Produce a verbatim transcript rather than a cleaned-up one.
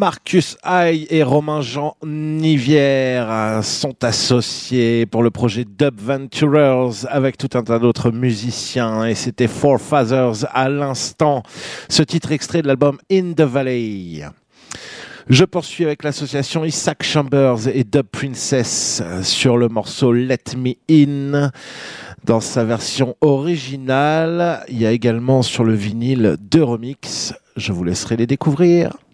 Marcus Haï et Romain-Jean Nivière sont associés pour le projet Dub Venturers avec tout un tas d'autres musiciens et c'était Four Fathers à l'instant. Ce titre extrait de l'album In the Valley. Je poursuis avec l'association Isaac Chambers et Dub Princess sur le morceau Let Me In. Dans sa version originale, il y a également sur le vinyle deux remixes. Je vous laisserai les découvrir.